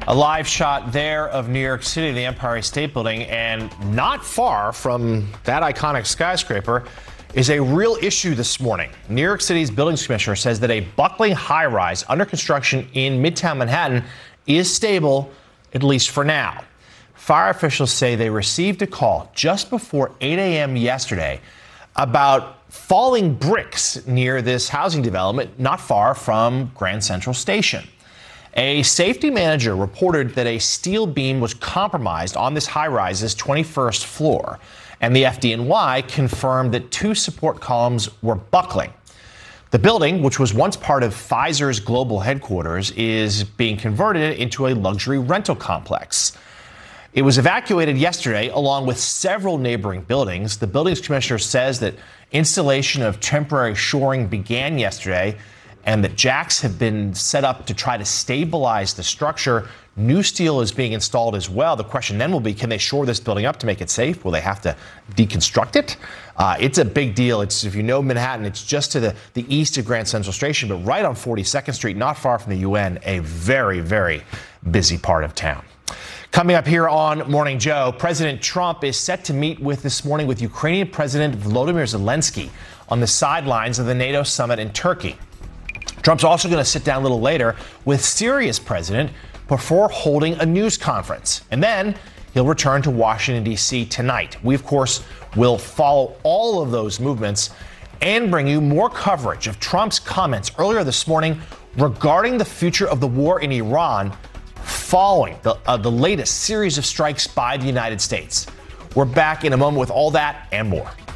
A live shot there of New York City, the Empire State Building, and not far from that iconic skyscraper is a real issue this morning. New York City's buildings commissioner says that a buckling high-rise under construction in Midtown Manhattan is stable, at least for now. Fire officials say they received a call just before 8 a.m. yesterday about falling bricks near this housing development not far from Grand Central Station. A safety manager reported that a steel beam was compromised on this high-rise's 21st floor, and the FDNY confirmed that 2 support columns were buckling. The building, which was once part of Pfizer's global headquarters, is being converted into a luxury rental complex. It was evacuated yesterday along with several neighboring buildings. The buildings commissioner says that installation of temporary shoring began yesterday and that jacks have been set up to try to stabilize the structure. New steel is being installed as well. The question then will be, can they shore this building up to make it safe? Will they have to deconstruct it? It's a big deal. It's, if you know Manhattan, it's just to the east of Grand Central Station, but right on 42nd Street, not far from the UN, a very, very busy part of town. Coming up here on Morning Joe, President Trump is set to meet this morning with Ukrainian President Volodymyr Zelensky on the sidelines of the NATO summit in Turkey. Trump's also going to sit down a little later with Syria's president before holding a news conference. And then he'll return to Washington, D.C. tonight. We, of course, will follow all of those movements and bring you more coverage of Trump's comments earlier this morning regarding the future of the war in Iran following the latest series of strikes by the United States. We're back in a moment with all that and more.